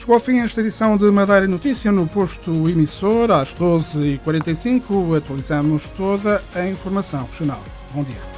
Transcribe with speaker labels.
Speaker 1: chegou ao fim esta edição de Madeira Notícia no posto emissor. Às 12h45 atualizamos toda a informação regional. Bom dia.